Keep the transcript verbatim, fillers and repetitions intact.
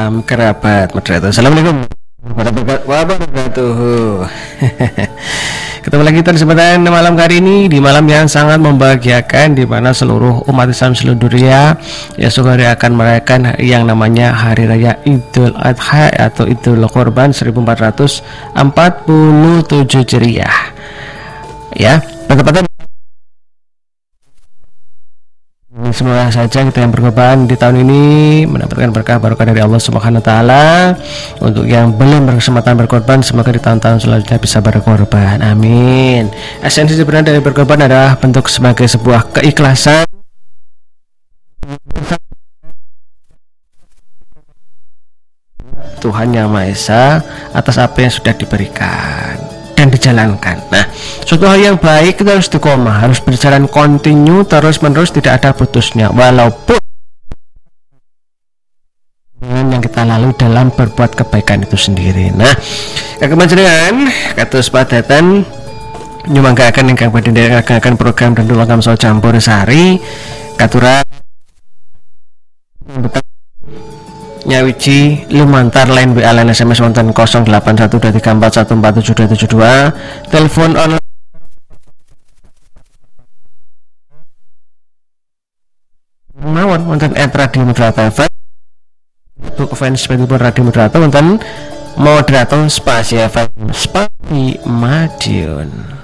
salam kerabat moderator. Assalamualaikum warahmatullahi wabarakatuh. Ketemu lagi kita di kesempatan malam hari ini, di malam yang sangat membahagiakan, di mana seluruh umat Islam seluruh dunia ya hari akan merayakan yang namanya Hari Raya Idul Adha atau Idul Kurban seribu empat ratus empat puluh tujuh Hijriah. Ya, bertepatan semoga saja kita yang berkorban di tahun ini mendapatkan berkah barokah dari Allah Subhanahu wa taala. Untuk yang belum berkesempatan berkorban, semoga di tahun-tahun selanjutnya bisa berkorban. Amin. Esensi sebenarnya dari berkorban adalah bentuk sebagai sebuah keikhlasan Tuhan Yang Maha Esa atas apa yang sudah diberikan dan dijalankan. Nah, suatu hal yang baik itu harus istiqomah, harus berjalan kontinu terus menerus, tidak ada putusnya, walaupun yang kita lalui dalam berbuat kebaikan itu sendiri. Nah, kemanjenengan kados padatan nyumangga akan ingkang badhe nderekaken program dan Langkam Saha Campur Sari katura nyawiji lumantar line W A lan S M S wonten nol delapan satu dua tiga empat satu empat tujuh dua tujuh dua, telepon online mawon wonten at Radio Moderator F M, Facebook fans page Radio Moderator wonten Moderator Spasi F M Spasi Madiun.